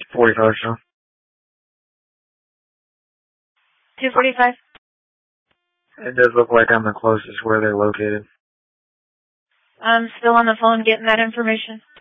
45, sir. 245? It does look like I'm the closest where they're located. I'm still on the phone getting that information.